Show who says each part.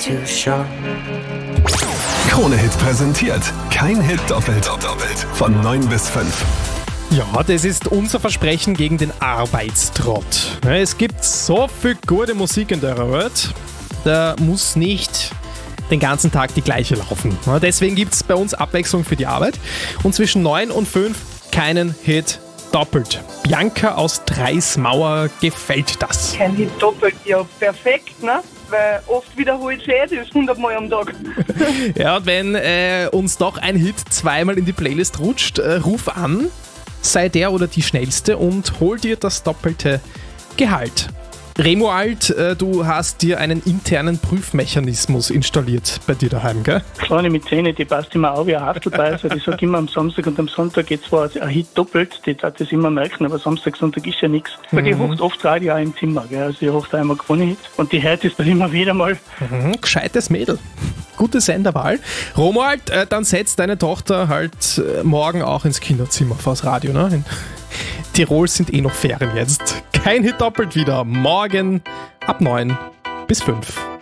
Speaker 1: too short.
Speaker 2: Krone-Hit präsentiert. Kein Hit doppelt. Von 9 bis 5.
Speaker 3: Ja, das ist unser Versprechen gegen den Arbeitstrott. Es gibt so viel gute Musik in der Welt, da muss nicht den ganzen Tag die gleiche laufen. Deswegen gibt es bei uns Abwechslung für die Arbeit und zwischen 9 und 5 keinen Hit doppelt. Bianca aus Dreismauer gefällt das.
Speaker 4: Kein Hit doppelt, ja perfekt, ne? Weil oft wiederholt sich das 100 Mal am Tag.
Speaker 3: Ja, und wenn uns doch ein Hit zweimal in die Playlist rutscht, ruf an, sei der oder die Schnellste und hol dir das doppelte Gehalt. Remoald, du hast dir einen internen Prüfmechanismus installiert bei dir daheim, gell?
Speaker 5: Kleine mit Zähne, die passt immer auf wie ein Hastelbeißer. Die sagt immer am Samstag und am Sonntag geht zwar ein Hit doppelt, die darf das immer merken, aber Samstag, Sonntag ist ja nichts. Weil die hockt oft Radio auch im Zimmer, gell? Also die hockt auch immer Krone-Hit und die hört es dann immer wieder mal.
Speaker 3: Gescheites Mädel. Gute Senderwahl. Romuald, dann setz deine Tochter halt morgen auch ins Kinderzimmer vors Radio, ne? In Tirol sind noch Ferien jetzt. Kein Hit doppelt wieder. Morgen ab 9 bis 5.